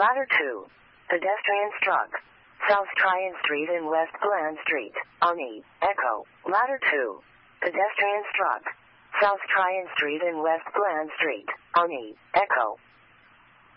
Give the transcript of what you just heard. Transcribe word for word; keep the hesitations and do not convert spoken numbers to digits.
Ladder two. Pedestrian struck. South Tryon Street and West Glen Street, on E, Echo. Ladder two. Pedestrian struck. South Tryon Street and West Glen Street, on E, Echo.